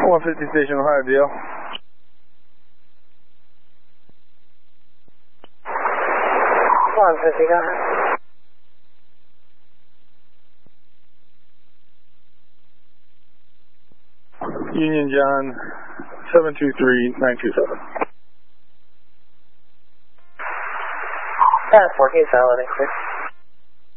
150 Station, Ohio, deal. Go ahead. Union John, 723-927. Passport, he's valid, clear.